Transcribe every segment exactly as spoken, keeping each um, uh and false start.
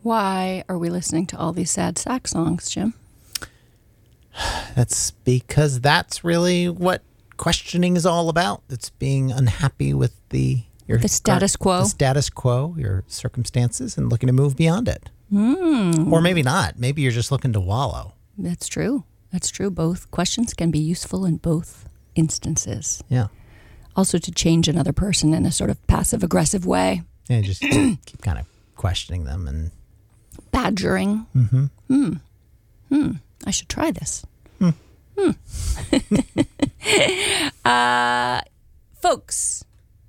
Why are we listening to all these sad sack songs, Jim? That's because that's really what questioning is all about. It's being unhappy with the your the status quo, the status quo, your circumstances, and looking to move beyond it. Mm. Or maybe not. Maybe you're just looking to wallow. That's true. That's true. Both questions can be useful in both instances. Yeah. Also to change another person in a sort of passive-aggressive way. Yeah, just keep kind of questioning them and badgering. Mm-hmm. Hmm. Hmm. I should try this. Hmm. Hmm. uh, folks,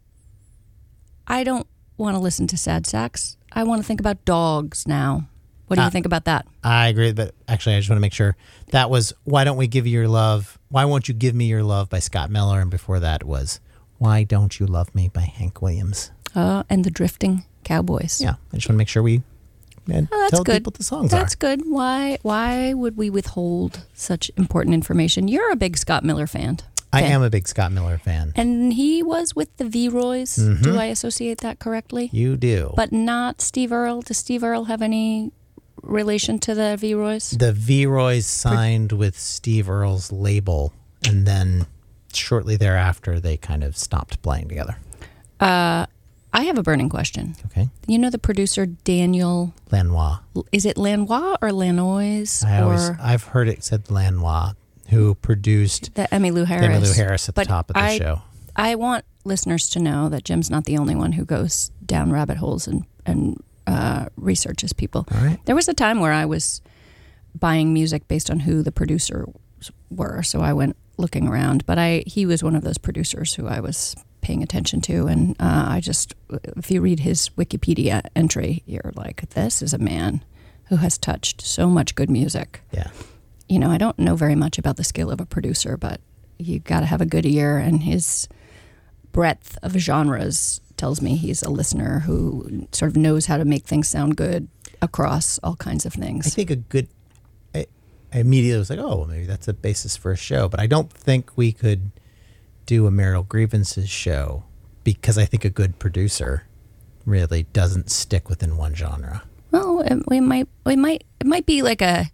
I don't want to listen to sad sacks. I want to think about dogs now. What do you uh, think about that? I agree, but actually I just want to make sure. That was Why Don't We Give You Your Love? Why Won't You Give Me Your Love by Scott Miller, and before that was Why Don't You Love Me by Hank Williams. Uh, and the Drifting Cowboys. Yeah, I just want to make sure we and oh, that's tell good. people what the songs that's are. That's good. Why Why would we withhold such important information? You're a big Scott Miller fan. I fan. am a big Scott Miller fan. And he was with the V-Roys. Mm-hmm. Do I associate that correctly? You do. But not Steve Earle. Does Steve Earle have any relation to the V-Roys? The V-Roys signed with Steve Earle's label, and then shortly thereafter, they kind of stopped playing together. Uh, I have a burning question. Okay. You know the producer Daniel Lanois. Is it Lanois or Lanois? I or always, I've heard it said Lanois, who produced the Emmylou Harris. Emmylou Harris at but the top of the I, show. I want listeners to know that Jim's not the only one who goes down rabbit holes and and uh, researches people. All right. There was a time where I was buying music based on who the producers were, so I went looking around. But I he was one of those producers who I was paying attention to, and uh, I just, if you read his Wikipedia entry, you're like, this is a man who has touched so much good music. Yeah. You know, I don't know very much about the skill of a producer, but you got to have a good ear, and his breadth of genres tells me he's a listener who sort of knows how to make things sound good across all kinds of things. I think a good, I, I immediately was like, oh, well, maybe that's a basis for a show, but I don't think we could do a marital grievances show because I think a good producer really doesn't stick within one genre. Well, we might, we might, it might be like a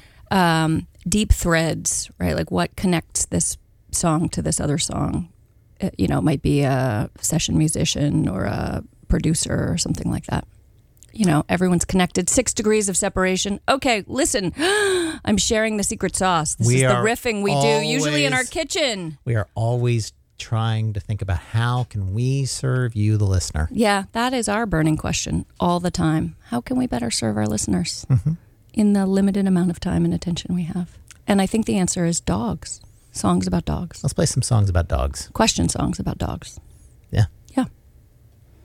um, deep threads, right? Like what connects this song to this other song. It, you know, it might be a session musician or a producer or something like that. You know, everyone's connected. Six degrees of separation. Okay, listen, I'm sharing the secret sauce. This we is the are riffing we always, do, usually in our kitchen. We are always trying to think about how can we serve you, the listener. Yeah, that is our burning question all the time. How can we better serve our listeners mm-hmm. in the limited amount of time and attention we have? And I think the answer is dogs. Songs about dogs. Let's play some songs about dogs. Question songs about dogs.